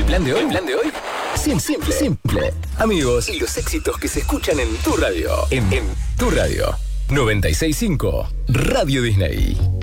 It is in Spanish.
plan de hoy? ¿El plan de hoy? Simple, simple. Amigos, y los éxitos que se escuchan en tu radio. En tu radio. 96.5 Radio Disney.